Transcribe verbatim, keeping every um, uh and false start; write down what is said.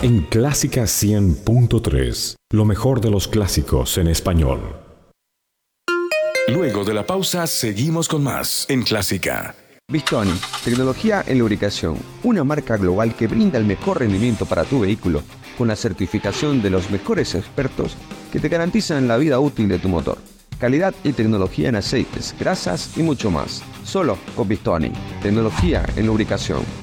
en Clásica cien punto tres, lo mejor de los clásicos en español. Luego de la pausa, seguimos con más en Clásica. Bistoni, tecnología en lubricación, una marca global que brinda el mejor rendimiento para tu vehículo, con la certificación de los mejores expertos que te garantizan la vida útil de tu motor. Calidad y tecnología en aceites, grasas y mucho más. Solo con Bistoni, tecnología en lubricación.